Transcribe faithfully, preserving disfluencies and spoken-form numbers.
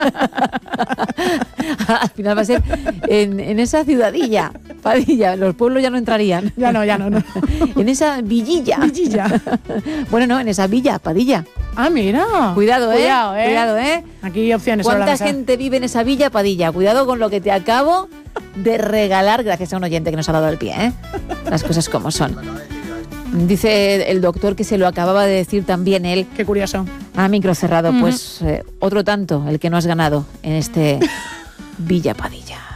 Al final va a ser en, en esa ciudadilla, Padilla, los pueblos ya no entrarían. Ya no, ya no, no. En esa villilla. Villilla. Bueno, no, en esa villa, Padilla. Ah, mira. Cuidado, ¿eh? Cuidado, ¿eh? Cuidado, ¿eh? Aquí hay opciones sobre la ¿Cuánta mesa. gente vive en esa villa, Padilla? Cuidado con lo que te acabo de regalar, gracias a un oyente que nos ha dado el pie, ¿eh? Las cosas como son. Dice el doctor que se lo acababa de decir también él. Qué curioso. A micro cerrado, Uh-huh. pues eh, otro tanto, el que no has ganado en este Villa Padilla.